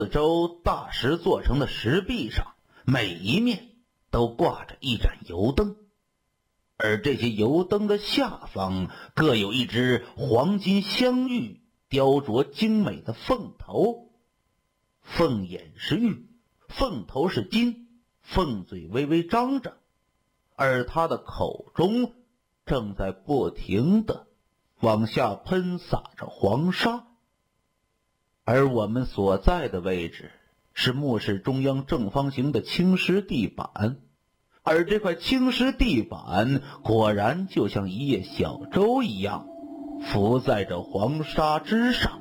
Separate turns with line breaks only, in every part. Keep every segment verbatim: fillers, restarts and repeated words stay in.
四周大石做成的石壁上，每一面都挂着一盏油灯，而这些油灯的下方各有一只黄金镶玉、雕琢精美的凤头。凤眼是玉，凤头是金，凤嘴微微张着，而它的口中正在不停地往下喷洒着黄沙。而我们所在的位置是墓室中央正方形的青石地板，而这块青石地板果然就像一叶小舟一样浮在这黄沙之上。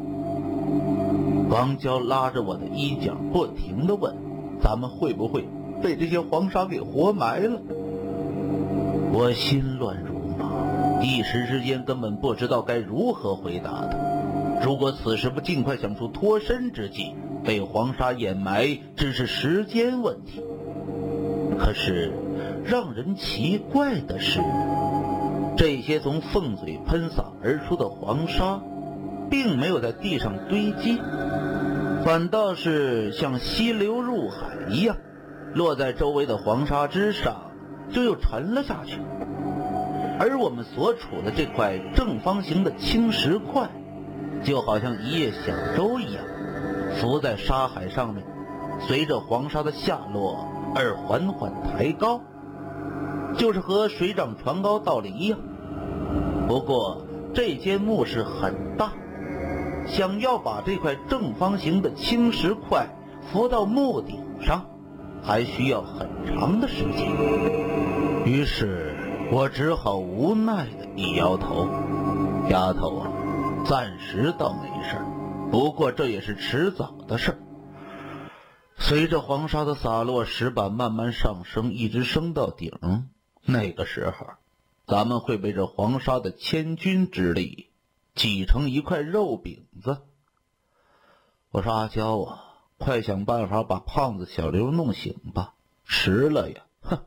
王娇拉着我的衣角不停地问，咱们会不会被这些黄沙给活埋了？我心乱如麻，一时之间根本不知道该如何回答他。如果此时不尽快想出脱身之计，被黄沙掩埋只是时间问题。可是让人奇怪的是，这些从凤嘴喷洒而出的黄沙并没有在地上堆积，反倒是像溪流入海一样，落在周围的黄沙之上，就又沉了下去。而我们所处的这块正方形的青石块，就好像一叶小舟一样，浮在沙海上面，随着黄沙的下落而缓缓抬高，就是和水涨船高道理一样。不过这间墓室很大，想要把这块正方形的青石块浮到墓顶上，还需要很长的时间。于是我只好无奈地一摇头，丫头啊，暂时倒没事，不过这也是迟早的事。随着黄沙的洒落，石板慢慢上升，一直升到顶，那个时候咱们会被这黄沙的千钧之力挤成一块肉饼子。我说阿娇啊，快想办法把胖子小刘弄醒吧，迟了呀。哼。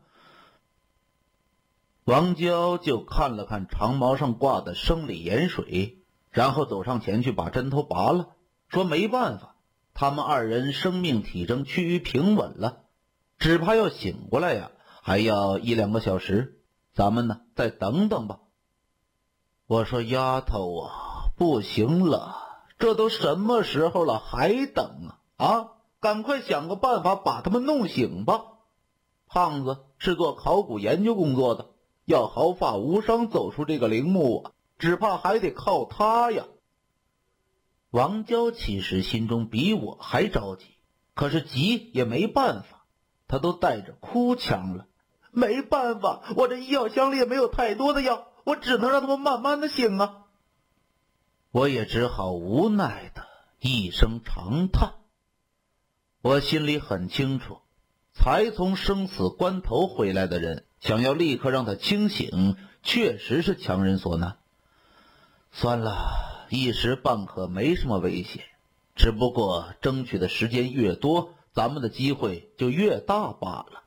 王娇就看了看长矛上挂的生理盐水，然后走上前去把针头拔了，说没办法，他们二人生命体征趋于平稳了，只怕要醒过来呀，还要一两个小时，咱们呢再等等吧。我说丫头啊，不行了，这都什么时候了还等啊？啊，赶快想个办法把他们弄醒吧。胖子是做考古研究工作的，要毫发无伤走出这个陵墓啊，只怕还得靠他呀。王娇其实心中比我还着急，可是急也没办法，他都带着哭腔了。没办法，我这医药箱里也没有太多的药，我只能让他们慢慢的醒啊。我也只好无奈的一声长叹。我心里很清楚，才从生死关头回来的人，想要立刻让他清醒，确实是强人所难。算了，一时半刻没什么危险，只不过争取的时间越多，咱们的机会就越大罢了。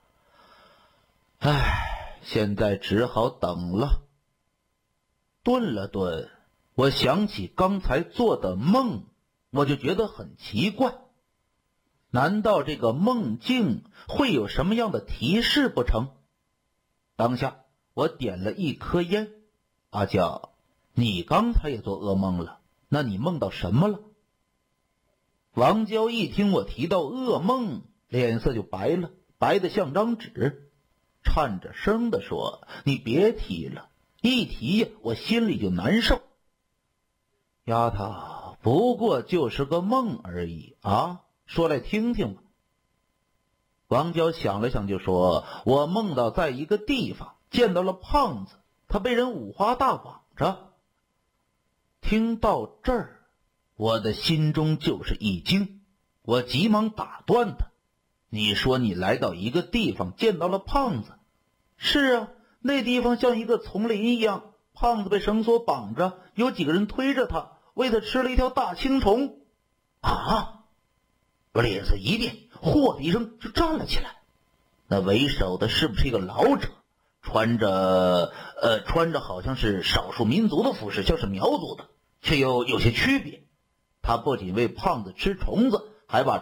唉，现在只好等了。顿了顿，我想起刚才做的梦，我就觉得很奇怪。难道这个梦境会有什么样的提示不成？当下我点了一颗烟。阿娇，你刚才也做噩梦了，那你梦到什么了？王娇一听我提到噩梦，脸色就白了，白得像张纸，颤着声地说，你别提了，一提呀我心里就难受。丫头，不过就是个梦而已啊，说来听听吧。王娇想了想就说，我梦到在一个地方见到了胖子，他被人五花大绑着。听到这儿，我的心中就是一惊，我急忙打断他，你说你来到一个地方见到了胖子？是啊，那地方像一个丛林一样，胖子被绳索绑着，有几个人推着他，喂他吃了一条大青虫。啊！我脸色一变，嚯的一声就站了起来。那为首的是不是一个老者，穿着呃穿着好像是少数民族的服饰，像是苗族的，却又有些区别。他不仅喂胖子吃虫子，还把